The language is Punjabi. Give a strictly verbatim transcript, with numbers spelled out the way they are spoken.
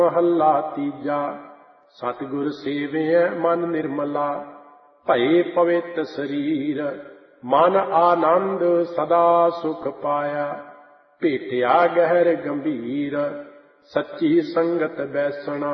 ਮਹੱਲਾ ਤੀਜਾ। ਸਤਿਗੁਰ ਸੇਵਿਐ ਮਨ ਨਿਰਮਲਾ, ਭਏ ਪਵਿੱਤ ਸਰੀਰ। ਮਨ ਆਨੰਦ ਸਦਾ ਸੁਖ ਪਾਇਆ, ਭੇਟਿਆ ਗਹਿਰ ਗੰਭੀਰ। ਸੱਚੀ ਸੰਗਤ ਬੈਸਣਾ